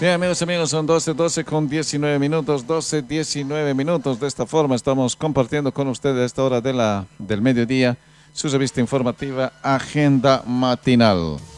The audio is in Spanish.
Bien, amigos, son 12 con 19 minutos, 19 minutos. De esta forma estamos compartiendo con ustedes a esta hora del mediodía su revista informativa Agenda Matinal.